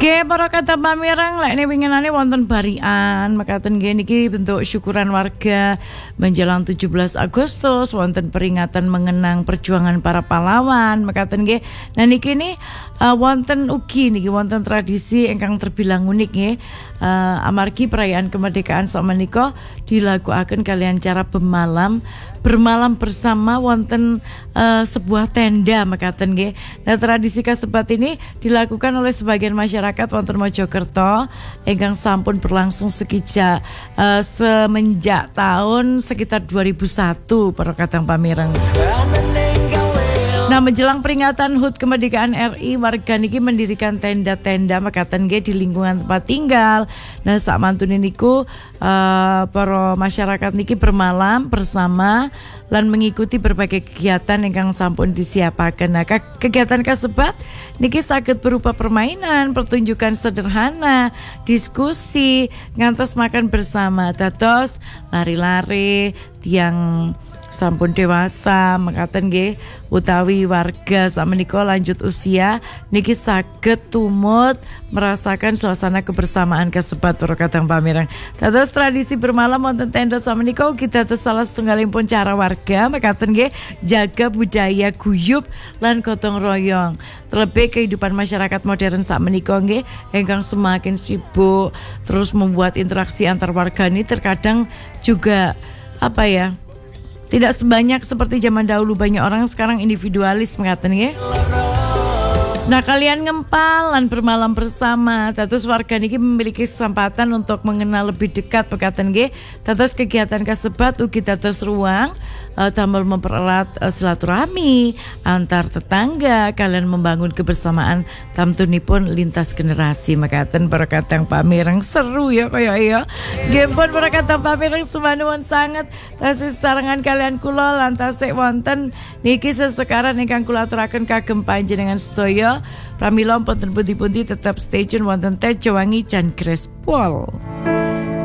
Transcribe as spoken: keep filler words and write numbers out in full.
Oke, para kata pamirang lek ne winginane wonten barian mekaten nggih niki bentuk syukuran warga menjelang tujuh belas Agustus wonten peringatan mengenang perjuangan para pahlawan mekaten nggih. Nah niki ni uh, wonten ugi niki wonten tradisi ingkang terbilang unik nggih. Uh, amargi perayaan kemerdekaan sakmenika dilakuaken kalian cara bermalam bermalam bersama wonten uh, sebuah tenda mekaten nggih. Nah tradisi kasebat ini dilakukan oleh sebagian masyarakat wonten Mojokerto ingkang sampun berlangsung sekija uh, semenjak tahun sekitar dua ribu satu para kadang pamireng. Nah menjelang peringatan H U T kemerdekaan R I warga niki mendirikan tenda-tenda mekaten nggih di lingkungan tempat tinggal. Nah sak mantune niku uh, para masyarakat niki bermalam bersama lan mengikuti berbagai kegiatan ingkang sampun disiapaken. Nah kegiatan kasebat niki saged berupa permainan, pertunjukan sederhana, diskusi, ngantos makan bersama, dados lari-lari tiang sampun dewasa mekaten nggih utawi warga sakmenika lanjut usia niki saged tumut merasakan suasana kebersamaan kasebat para kadang pamireng. Dados tradisi bermalam wonten tenda sakmenika ugi dados salah setunggalipun cara warga mekaten nggih jaga budaya guyub lan gotong royong. Terlebih kehidupan masyarakat modern sakmenika nggih ingkang semakin sibuk terus membuat interaksi antar warga ini terkadang juga apa ya? Tidak sebanyak seperti zaman dahulu, banyak orang sekarang individualis mengatakan ya. Nah kalian ngempal lan bermalam bersama. Dados warga niki memiliki kesempatan untuk mengenal lebih dekat mekaten nggih. Dados kegiatan kasebat ugi dados ruang uh, damel mempererat uh, silaturahmi antar tetangga, kalian membangun kebersamaan tamtunipun lintas generasi mekaten para kadang pamireng seru ya kaya ya. Nggih pun para kadang pamireng sumanuwun sanget tasih sarengan kalian kula lan tasih wonten niki sesekaran ingkang kula aturaken kagem panjenengan sedaya. Pramila wonten pundi-pundi tetap stay tune wonten Tejo Wangi Jan Grespol.